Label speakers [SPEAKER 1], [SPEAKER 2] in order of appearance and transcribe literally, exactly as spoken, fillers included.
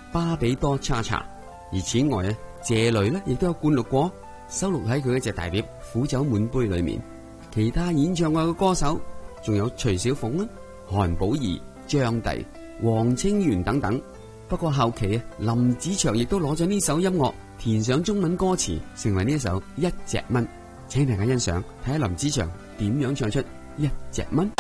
[SPEAKER 1] 巴比多叉叉。而此外啊，謝雷呢亦都有灌錄過，收錄喺佢一隻大碟《苦酒滿杯》裏面。其他演唱過嘅歌手仲有徐小鳳啦、韓寶儀、張帝、黃清源等等。不過後期啊，林子祥亦都攞咗呢首音樂填上中文歌詞，成為呢一首《一隻蚊》。請大家欣賞，睇下林子祥點樣唱出《一隻蚊》。